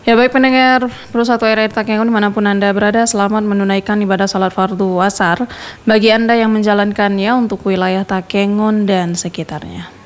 Ya baik pendengar Pro1 RRI Takengon dimanapun Anda berada, selamat menunaikan ibadah salat fardu asar bagi Anda yang menjalankannya untuk wilayah Takengon dan sekitarnya.